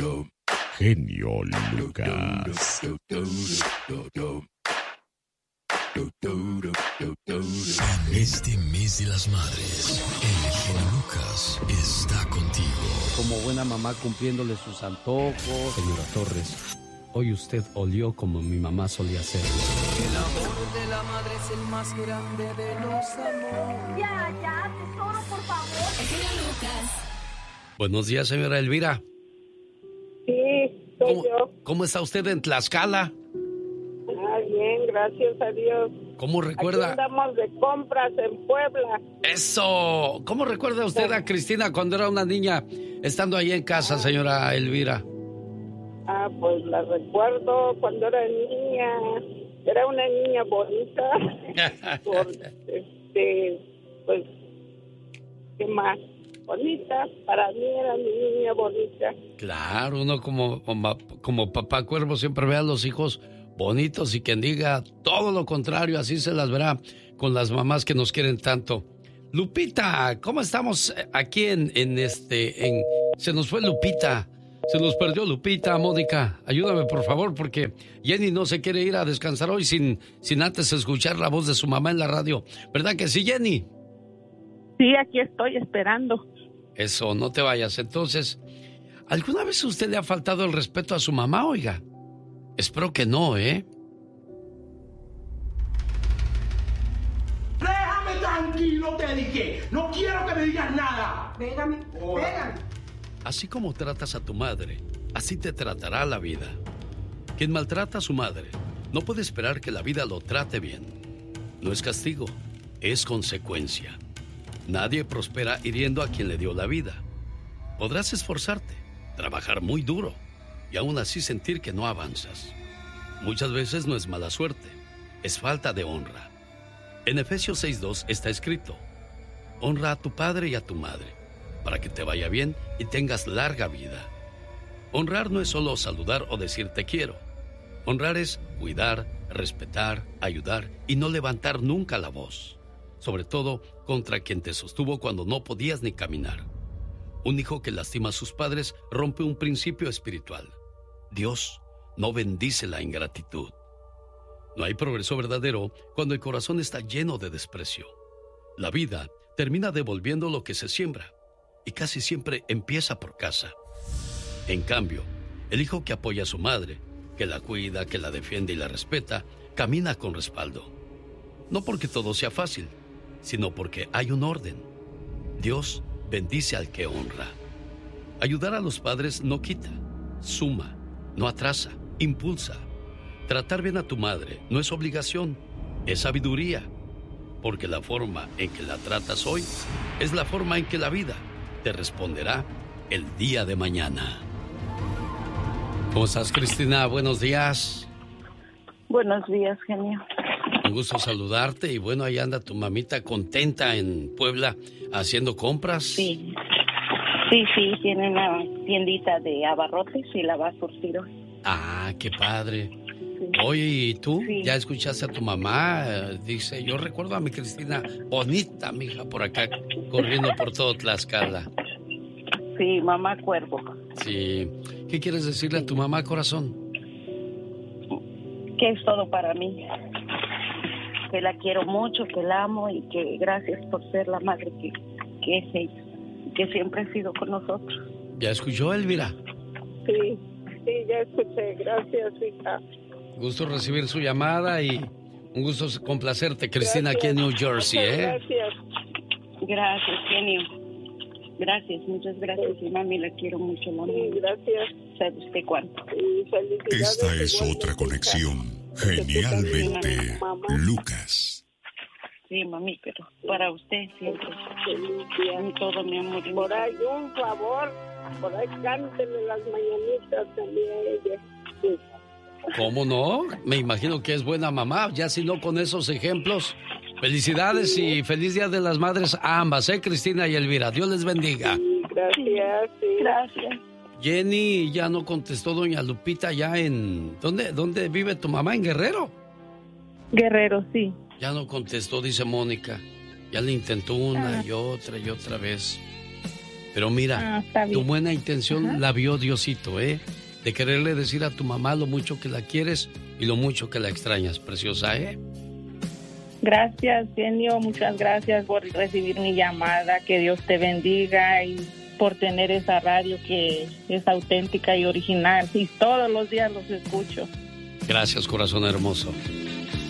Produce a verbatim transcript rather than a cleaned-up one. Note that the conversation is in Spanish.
Genio Lucas. Este mes de las madres, el genio Lucas está contigo. Como buena mamá cumpliéndole sus antojos. Señora Torres, hoy usted olió como mi mamá solía hacer. El amor de la madre es el más grande de los amores. Ya, ya, tesoro, por favor. El genio Lucas. Buenos días, señora Elvira. Sí, soy ¿Cómo, yo. ¿Cómo está usted en Tlaxcala? Ah, bien, gracias a Dios. ¿Cómo recuerda? Aquí andamos de compras en Puebla. ¡Eso! ¿Cómo recuerda usted a Cristina cuando era una niña, estando ahí en casa, señora Elvira? Ah, pues la recuerdo cuando era niña. Era una niña bonita. Por, este, pues, ¿qué más? Bonita. Para mí era mi niña bonita. Claro, uno como, como, como papá cuervo siempre ve a los hijos bonitos y quien diga todo lo contrario, así se las verá con las mamás que nos quieren tanto. Lupita, ¿cómo estamos aquí en, en este, en, se nos fue Lupita, se nos perdió Lupita, Mónica, ayúdame por favor porque Jenny no se quiere ir a descansar hoy sin, sin antes escuchar la voz de su mamá en la radio, ¿verdad que sí, Jenny? Sí, aquí estoy esperando. Eso, no te vayas. Entonces, ¿alguna vez a usted le ha faltado el respeto a su mamá, oiga? Espero que no, ¿eh? Déjame tranquilo, te dije. No quiero que me digas nada. Pégame, oh. pégame. Así como tratas a tu madre, así te tratará la vida. Quien maltrata a su madre no puede esperar que la vida lo trate bien. No es castigo, es consecuencia. Nadie prospera hiriendo a quien le dio la vida. Podrás esforzarte, trabajar muy duro y aún así sentir que no avanzas. Muchas veces no es mala suerte, es falta de honra. En Efesios seis dos está escrito: honra a tu padre y a tu madre, para que te vaya bien y tengas larga vida. Honrar no es solo saludar o decir te quiero. Honrar es cuidar, respetar, ayudar y no levantar nunca la voz. Sobre todo contra quien te sostuvo cuando no podías ni caminar. Un hijo que lastima a sus padres rompe un principio espiritual. Dios no bendice la ingratitud. No hay progreso verdadero cuando el corazón está lleno de desprecio. La vida termina devolviendo lo que se siembra y casi siempre empieza por casa. En cambio, el hijo que apoya a su madre, que la cuida, que la defiende y la respeta, camina con respaldo. No porque todo sea fácil, sino porque hay un orden. Dios bendice al que honra. Ayudar a los padres no quita, suma, no atrasa, impulsa. Tratar bien a tu madre no es obligación, es sabiduría. Porque la forma en que la tratas hoy es la forma en que la vida te responderá el día de mañana. ¿Cómo estás, Cristina? Buenos días. Buenos días, genio. Un gusto saludarte y bueno, ahí anda tu mamita contenta en Puebla haciendo compras. Sí, sí, sí, tiene una tiendita de abarrotes y la va a surtir hoy. Ah, qué padre. Sí. Oye, ¿y tú? Sí. ¿Ya escuchaste a tu mamá? Eh, dice, yo recuerdo a mi Cristina, bonita, mija, por acá, corriendo por todo Tlaxcala. Sí, mamá cuervo. Sí. ¿Qué quieres decirle a tu mamá, corazón? Que es todo para mí. Que la quiero mucho, que la amo y que gracias por ser la madre que, que es ella, que siempre ha sido con nosotros. ¿Ya escuchó, Elvira? Sí, sí, ya escuché. Gracias, hija. Gusto recibir su llamada y un gusto complacerte, Cristina, gracias. Aquí en New Jersey, ¿eh? Gracias. Gracias, genio. Gracias, muchas gracias. Y mami, la quiero mucho, mami. Sí, gracias. ¿Sabe usted cuánto? Sí, esta es otra conexión. Genialmente, Lucas. Sí, mami, pero para usted siempre. En todo, mi amor. Por ahí, un favor. Por ahí, cántele las mañanitas también a ella. Sí. ¿Cómo no? Me imagino que es buena mamá. Ya si no con esos ejemplos. Felicidades sí. Y feliz Día de las Madres a ambas, ¿eh? Cristina y Elvira. Dios les bendiga. Sí, gracias, sí. Gracias. Jenny, ya no contestó doña Lupita ya en... ¿Dónde, dónde vive tu mamá? ¿En Guerrero? Guerrero, sí. Ya no contestó, dice Mónica. Ya le intentó una ah. y otra y otra vez. Pero mira, ah, tu buena intención Ajá. la vio Diosito, ¿eh? De quererle decir a tu mamá lo mucho que la quieres y lo mucho que la extrañas, preciosa, ¿eh? Gracias, genio. Muchas gracias por recibir mi llamada. Que Dios te bendiga y por tener esa radio que es auténtica y original. Y todos los días los escucho. Gracias, corazón hermoso.